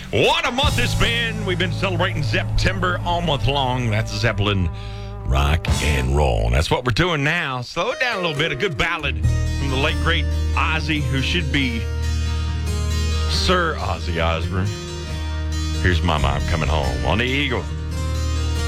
What a month it's been. We've been celebrating September all month long. That's Zeppelin rock and roll. And that's what we're doing now. Slow it down a little bit. A good ballad from the late, great Ozzy, who should be Sir Ozzy Osbourne. Here's Mama, I'm Coming Home on the Eagle.